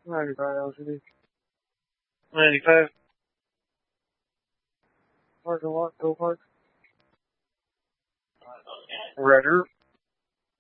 95 LCD. 95. Parking lot, go park. Roger.